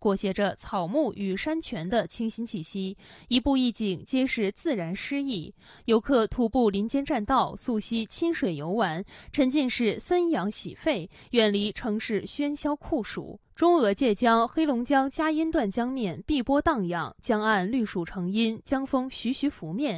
裹挟着草木与山泉的清新气息，一步一景皆是自然诗意。游客徒步林间栈道，溯溪亲水游玩，沉浸式森养洗肺，远离城市喧嚣酷暑。中俄界江、黑龙江佳音段江面碧波荡漾，江岸绿树成荫，江风徐徐拂面。